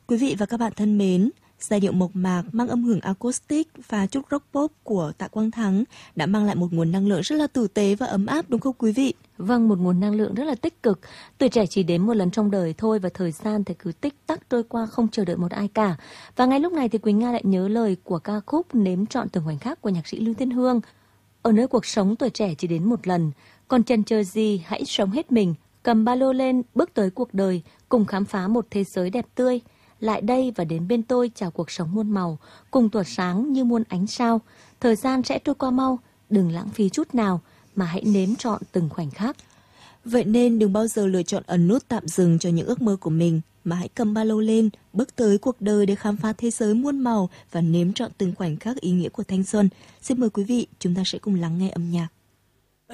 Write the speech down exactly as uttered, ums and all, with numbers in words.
Quý vị và các bạn thân mến, giai điệu mộc mạc mang âm hưởng acoustic và chút rock pop của Tạ Quang Thắng đã mang lại một nguồn năng lượng rất là tử tế và ấm áp, đúng không quý vị? Vâng, một nguồn năng lượng rất là tích cực. Tuổi trẻ chỉ đến một lần trong đời thôi và thời gian thì cứ tích tắc trôi qua không chờ đợi một ai cả. Và ngay lúc này thì Quỳnh Nga lại nhớ lời của ca khúc Nếm trọn từng khoảnh khắc của nhạc sĩ Lương Thiên Hương. Ở nơi cuộc sống tuổi trẻ chỉ đến một lần, còn chần chờ gì hãy sống hết mình, cầm ba lô lên, bước tới cuộc đời, cùng khám phá một thế giới đẹp tươi. Lại đây và đến bên tôi chào cuộc sống muôn màu, cùng tỏa sáng như muôn ánh sao. Thời gian sẽ trôi qua mau, đừng lãng phí chút nào, mà hãy nếm trọn từng khoảnh khắc. Vậy nên đừng bao giờ lựa chọn ấn nút tạm dừng cho những ước mơ của mình, mà hãy cầm ba lô lên, bước tới cuộc đời để khám phá thế giới muôn màu và nếm trọn từng khoảnh khắc ý nghĩa của thanh xuân. Xin mời quý vị, chúng ta sẽ cùng lắng nghe âm nhạc.